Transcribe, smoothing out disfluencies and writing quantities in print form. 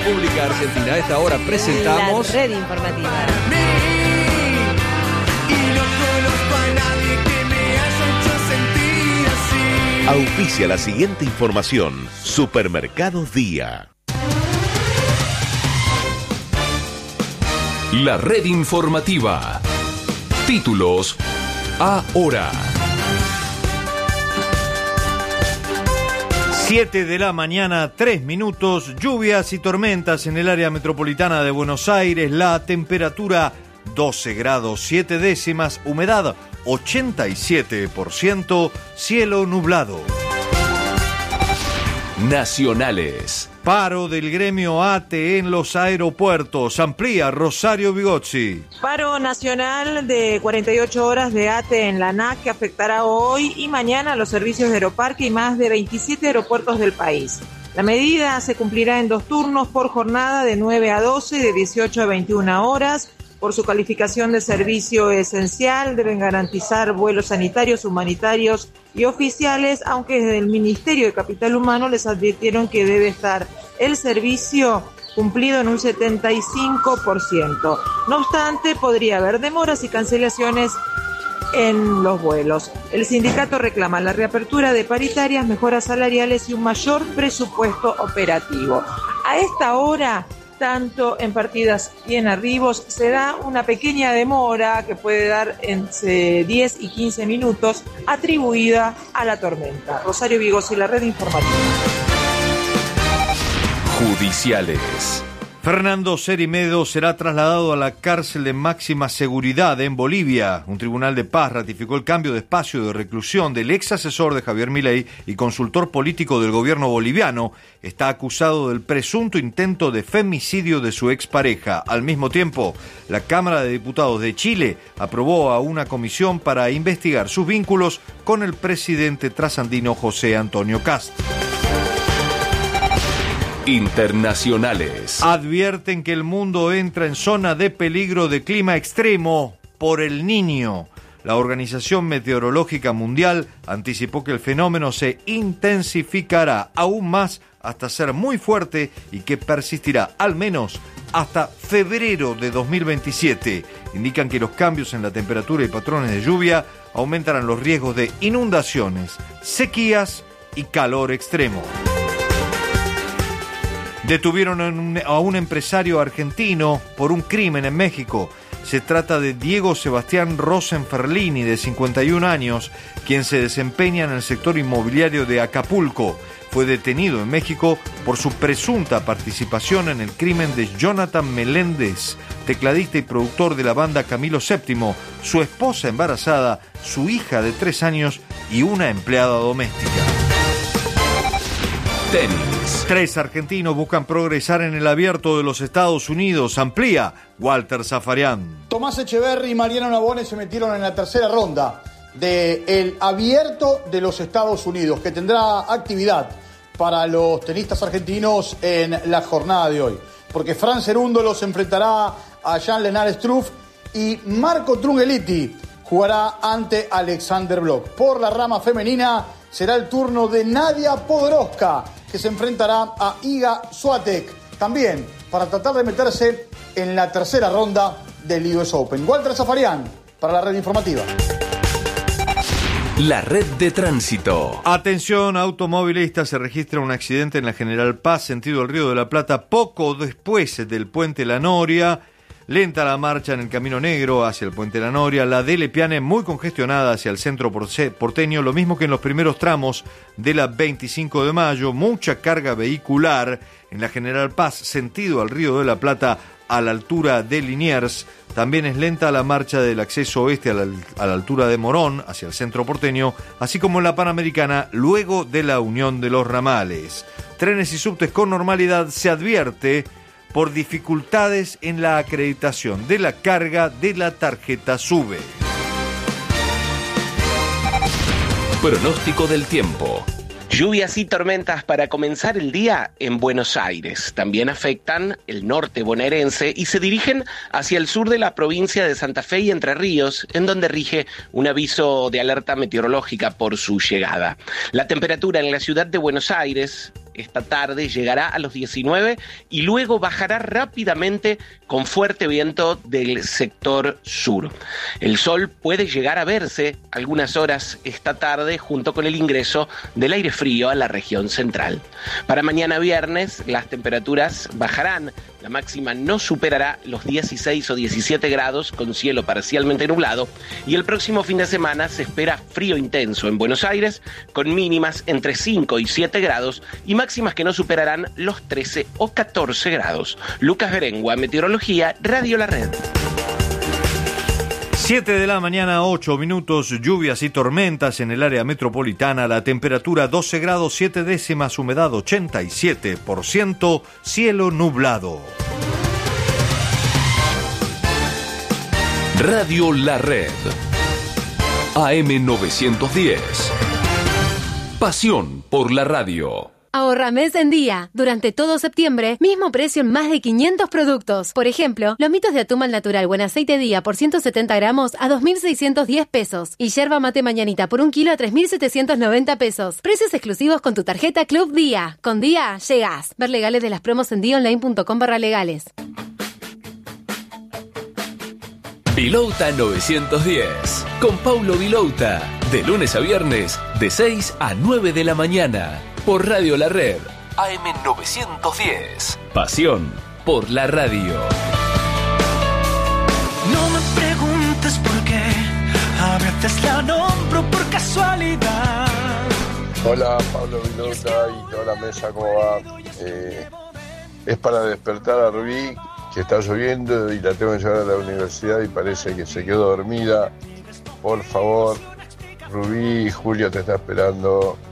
República Argentina. A esta hora presentamos La red informativa. Auspicia la siguiente información. Supermercados Día. La red informativa. Títulos ahora. 7 de la mañana, 3 minutos, lluvias y tormentas en el área metropolitana de Buenos Aires, la temperatura 12 grados 7 décimas, humedad 87%, cielo nublado. Nacionales. Paro del gremio ATE en los aeropuertos, amplía Rosario Bigozzi. Paro nacional de 48 horas de ATE en la ANAC que afectará hoy y mañana a los servicios de Aeroparque y más de 27 aeropuertos del país. La medida se cumplirá en 2 turnos por jornada de 9 a 12 y de 18 a 21 horas. Por su calificación de servicio esencial, deben garantizar vuelos sanitarios, humanitarios y oficiales, aunque desde el Ministerio de Capital Humano les advirtieron que debe estar el servicio cumplido en un 75%. No obstante, podría haber demoras y cancelaciones en los vuelos. El sindicato reclama la reapertura de paritarias, mejoras salariales y un mayor presupuesto operativo. A esta hora, tanto en partidas y en arribos, se da una pequeña demora que puede dar entre 10 y 15 minutos atribuida a la tormenta. Rosario Bigozzi, la red informativa. Judiciales. Fernando Cerimedo será trasladado a la cárcel de máxima seguridad en Bolivia. Un tribunal de paz ratificó el cambio de espacio de reclusión del ex asesor de Javier Milei y consultor político del gobierno boliviano. Está acusado del presunto intento de femicidio de su expareja. Al mismo tiempo, la Cámara de Diputados de Chile aprobó a una comisión para investigar sus vínculos con el presidente trasandino José Antonio Kast. Internacionales. Advierten que el mundo entra en zona de peligro de clima extremo por el Niño. La Organización Meteorológica Mundial anticipó que el fenómeno se intensificará aún más hasta ser muy fuerte y que persistirá al menos hasta febrero de 2027. Indican que los cambios en la temperatura y patrones de lluvia aumentarán los riesgos de inundaciones, sequías y calor extremo. Detuvieron a un empresario argentino por un crimen en México. Se trata de Diego Sebastián Rosenferlini, de 51 años, quien se desempeña en el sector inmobiliario de Acapulco. Fue detenido en México por su presunta participación en el crimen de Jonathan Meléndez, tecladista y productor de la banda Camilo VII, su esposa embarazada, su hija de 3 años y una empleada doméstica. Tenis. 3 argentinos buscan progresar en el Abierto de los Estados Unidos. Amplía Walter Zafarian. Tomás Echeverry y Mariano Navone se metieron en la tercera ronda del Abierto de los Estados Unidos, que tendrá actividad para los tenistas argentinos en la jornada de hoy. Porque Fran Cerundo los enfrentará a Jean-Lennard Struff y Marco Trungelliti jugará ante Alexander Blok. Por la rama femenina será el turno de Nadia Podoroska, que se enfrentará a Iga Swiatek, también para tratar de meterse en la tercera ronda del US Open. Walter Zafarian, para la red informativa. La red de tránsito. Atención, automovilistas, se registra un accidente en la General Paz, sentido el Río de la Plata, poco después del Puente La Noria. Lenta la marcha en el Camino Negro hacia el Puente La Noria, la de Lepiane muy congestionada hacia el centro porteño, lo mismo que en los primeros tramos de la 25 de mayo, mucha carga vehicular en la General Paz, sentido al Río de la Plata a la altura de Liniers. También es lenta la marcha del acceso oeste a la altura de Morón hacia el centro porteño, así como en la Panamericana luego de la unión de los ramales. Trenes y subtes con normalidad, se advierte por dificultades en la acreditación de la carga de la tarjeta SUBE. Pronóstico del tiempo. Lluvias y tormentas para comenzar el día en Buenos Aires. También afectan el norte bonaerense y se dirigen hacia el sur de la provincia de Santa Fe y Entre Ríos, en donde rige un aviso de alerta meteorológica por su llegada. La temperatura en la ciudad de Buenos Aires esta tarde llegará a los 19 y luego bajará rápidamente con fuerte viento del sector sur. El sol puede llegar a verse algunas horas esta tarde junto con el ingreso del aire frío a la región central. Para mañana viernes las temperaturas bajarán, la máxima no superará los 16 o 17 grados con cielo parcialmente nublado y el próximo fin de semana se espera frío intenso en Buenos Aires con mínimas entre 5 y 7 grados y máximas que no superarán los 13 o 14 grados. Lucas Berengua, Meteorología, Radio La Red. 7 de la mañana, 8 minutos, lluvias y tormentas en el área metropolitana, la temperatura 12 grados 7 décimas, humedad 87%, cielo nublado. Radio La Red. AM 910. Pasión por la radio. Ahorra mes en día. Durante todo septiembre, mismo precio en más de 500 productos. Por ejemplo, lomitos de atún al natural buen aceite día por 170 gramos a 2.610 pesos. Y yerba mate mañanita por 1 kilo a 3.790 pesos. Precios exclusivos con tu tarjeta Club Día. Con Día, llegás. Ver legales de las promos en diaonline.com/legales. Vilouta 910. Con Paulo Vilouta. De lunes a viernes, de 6 a 9 de la mañana. Por Radio La Red, AM 910. Pasión por la radio. No me preguntes por qué, a veces la nombro por casualidad. Hola, Pablo Vilouta y toda la mesa, ¿cómo va? Es para despertar a Rubí, que está lloviendo y la tengo que llevar a la universidad y parece que se quedó dormida. Por favor, Rubí, Julio te está esperando.